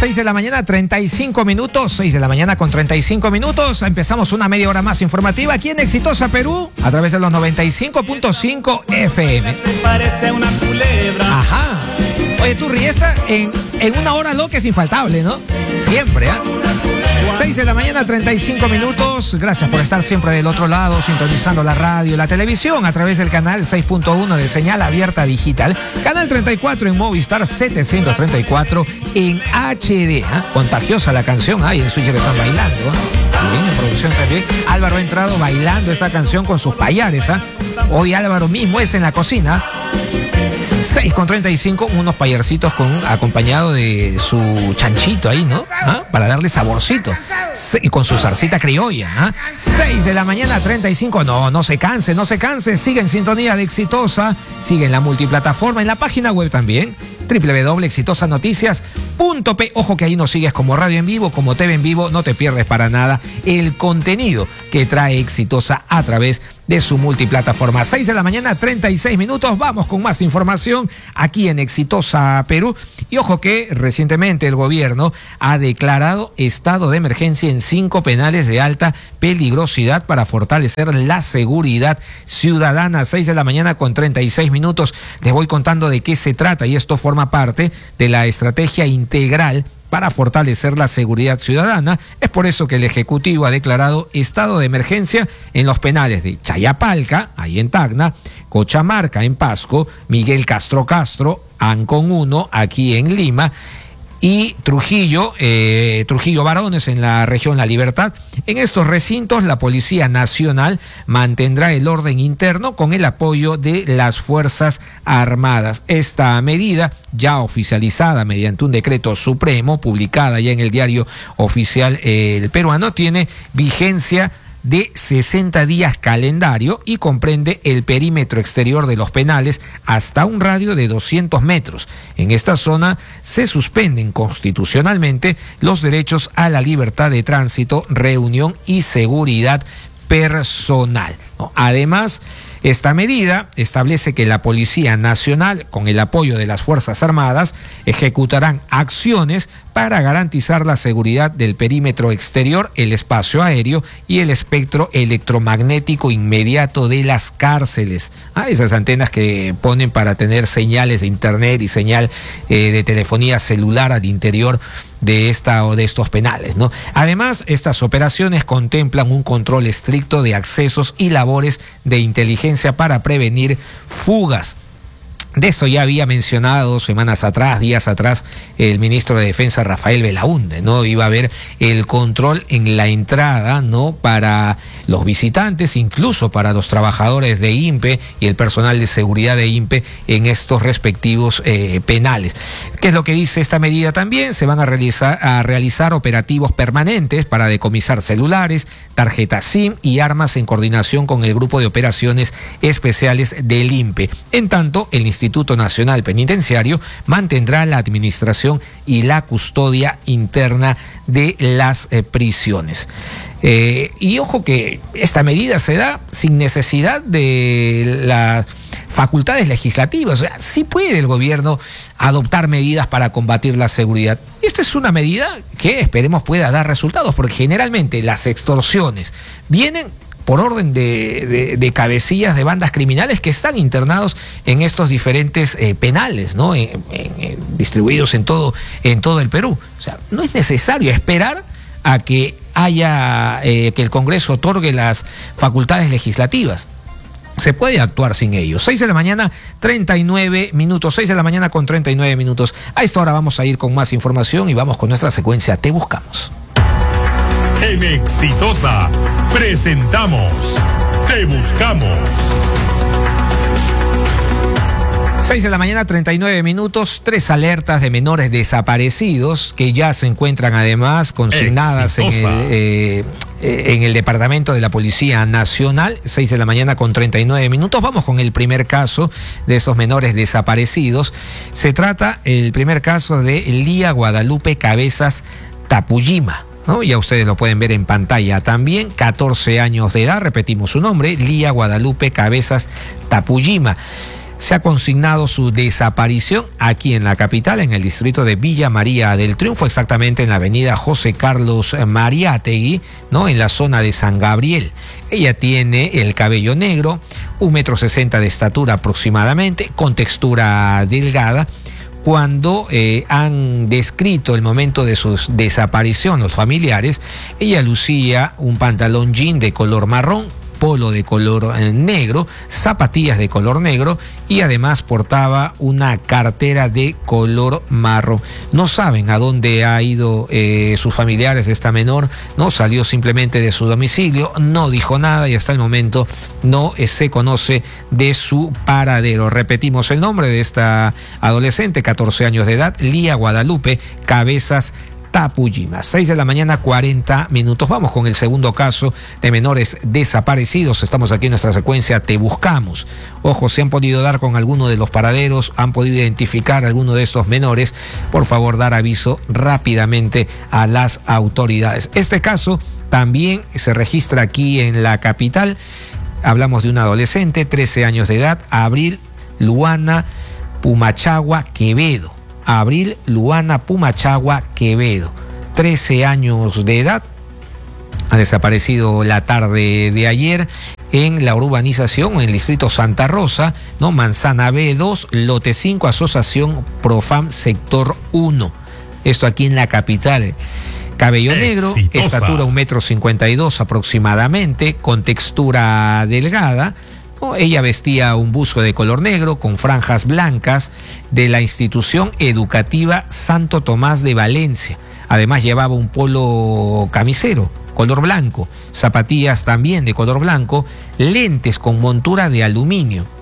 6 de la mañana, 35 minutos. 6 de la mañana con 35 minutos. Empezamos una media hora más informativa aquí en Exitosa Perú, a través de los 95.5 FM. Ajá. Oye, tu riesta en una hora loca es infaltable, ¿no? Siempre, ¿ah? 6 de la mañana, 35 minutos. Gracias por estar siempre del otro lado, sintonizando la radio, la televisión a través del canal 6.1 de señal abierta digital, canal 34 en Movistar, 734 en HD. Contagiosa la canción, ahí en Switch están bailando. Bien, en producción también. Álvaro ha entrado bailando esta canción con sus payares. Hoy Álvaro mismo es en la cocina. 6:35, unos payarcitos acompañado de su chanchito ahí, ¿no? Para darle saborcito. Con su zarcita criolla. 6 de la mañana, 35. No se canse, no se canse. Sigue en sintonía de Exitosa. Sigue en la multiplataforma, en la página web también, www.exitosanoticias.p. Ojo que ahí nos sigues como radio en vivo, como TV en vivo. No te pierdes para nada el contenido que trae Exitosa a través de su multiplataforma. 6 de la mañana, 36 minutos. Vamos con más información aquí en Exitosa Perú. Y ojo que recientemente el gobierno ha declarado estado de emergencia en 5 penales de alta peligrosidad para fortalecer la seguridad ciudadana. 6 de la mañana con 36 minutos. Les voy contando de qué se trata, y esto forma parte de la estrategia integral para fortalecer la seguridad ciudadana. Es por eso que el Ejecutivo ha declarado estado de emergencia en los penales de Chayapalca, ahí en Tacna, Cochamarca, en Pasco, Miguel Castro, Ancón 1, aquí en Lima, y Trujillo Varones, en la región La Libertad. En estos recintos, la Policía Nacional mantendrá el orden interno con el apoyo de las Fuerzas Armadas. Esta medida, ya oficializada mediante un decreto supremo, publicada ya en el Diario Oficial el peruano, tiene vigencia de 60 días calendario y comprende el perímetro exterior de los penales hasta un radio de 200 metros. En esta zona se suspenden constitucionalmente los derechos a la libertad de tránsito, reunión y seguridad personal. Además, esta medida establece que la Policía Nacional, con el apoyo de las Fuerzas Armadas, ejecutarán acciones para garantizar la seguridad del perímetro exterior, el espacio aéreo y el espectro electromagnético inmediato de las cárceles. Esas antenas que ponen para tener señales de internet y señal de telefonía celular al interior de estos penales, ¿no? Además, estas operaciones contemplan un control estricto de accesos y labores de inteligencia para prevenir fugas. De esto ya había mencionado días atrás, el ministro de Defensa, Rafael Belaúnde, ¿no? Iba a haber el control en la entrada, ¿no? Para los visitantes, incluso para los trabajadores de INPE y el personal de seguridad de INPE en estos respectivos penales. ¿Qué es lo que dice esta medida también? Se van a realizar operativos permanentes para decomisar celulares, tarjetas SIM y armas en coordinación con el Grupo de Operaciones Especiales del INPE. En tanto, el Instituto Nacional Penitenciario mantendrá la administración y la custodia interna de las prisiones. Y ojo que esta medida se da sin necesidad de las facultades legislativas. O sea, sí puede el gobierno adoptar medidas para combatir la seguridad. Esta es una medida que esperemos pueda dar resultados, porque generalmente las extorsiones vienen por orden de cabecillas de bandas criminales que están internados en estos diferentes penales, ¿no? Distribuidos en todo el Perú. O sea, no es necesario esperar a que haya que el Congreso otorgue las facultades legislativas. Se puede actuar sin ellos. 6 de la mañana, 39 minutos. 6 de la mañana con 39 minutos. A esta hora vamos a ir con más información y vamos con nuestra secuencia Te Buscamos. En Exitosa presentamos Te Buscamos. 6 de la mañana, 39 minutos. 3 alertas de menores desaparecidos que ya se encuentran además consignadas en el departamento de la Policía Nacional. 6 de la mañana con 39 minutos. Vamos con el primer caso de esos menores desaparecidos. Se trata el primer caso de Lía Guadalupe Cabezas Tapuyima, ¿no? Ya ustedes lo pueden ver en pantalla también. 14 años de edad, repetimos su nombre, Lía Guadalupe Cabezas Tapuyima. Se ha consignado su desaparición aquí en la capital, en el distrito de Villa María del Triunfo, exactamente en la avenida José Carlos Mariátegui, ¿no? En la zona de San Gabriel. Ella tiene el cabello negro, 1,60 m de estatura aproximadamente, con textura delgada. Cuando han descrito el momento de su desaparición los familiares, ella lucía un pantalón jean de color marrón, polo de color negro, zapatillas de color negro y además portaba una cartera de color marrón. No saben a dónde ha ido sus familiares de esta menor, no salió simplemente de su domicilio, no dijo nada y hasta el momento no se conoce de su paradero. Repetimos el nombre de esta adolescente, 14 años de edad, Lía Guadalupe Cabezas Tapujima. 6 de la mañana, 40 minutos. Vamos con el segundo caso de menores desaparecidos. Estamos aquí en nuestra secuencia Te Buscamos. Ojo, si han podido dar con alguno de los paraderos, han podido identificar a alguno de estos menores, por favor dar aviso rápidamente a las autoridades. Este caso también se registra aquí en la capital. Hablamos de una adolescente, 13 años de edad, Abril Luana Pumachagua Quevedo. Abril Luana Pumachagua Quevedo, 13 años de edad, ha desaparecido la tarde de ayer en la urbanización, en el distrito Santa Rosa, ¿no? Manzana B2, lote 5, Asociación Profam, sector 1. Esto aquí en la capital. Cabello negro, estatura 1,52 m aproximadamente, con textura delgada. Ella vestía un buzo de color negro con franjas blancas de la institución educativa Santo Tomás de Valencia. Además llevaba un polo camisero, color blanco, zapatillas también de color blanco, lentes con montura de aluminio.